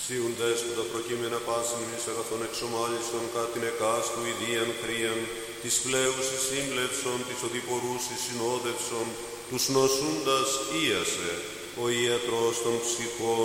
Σιούντες που τα προκείμενα πάσιν εις αγαθών εξομάλιστον κατ' την εκάστου ιδίαν χρίαν, της πλέουσης σύμπλευσον, της οδηπορούσης συνόδευσον, τους νοσούντας ίασε, ο ιατρός των ψυχών.